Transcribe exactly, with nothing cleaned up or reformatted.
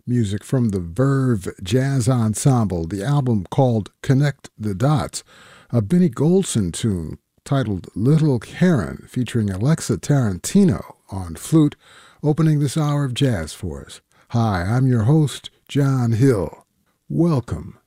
Music from the Verve Jazz Ensemble, the album called Connect the Dots, a Benny Golson tune titled Little Karen featuring Alexa Tarantino on flute, opening this hour of jazz for us. Hi, I'm your host, John Hill. Welcome